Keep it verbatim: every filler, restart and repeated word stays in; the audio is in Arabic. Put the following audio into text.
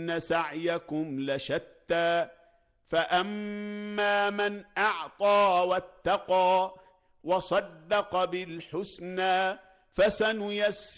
إن سعيكم لشتى فأما من أعطى واتقى وصدق بالحسنى فسنيسره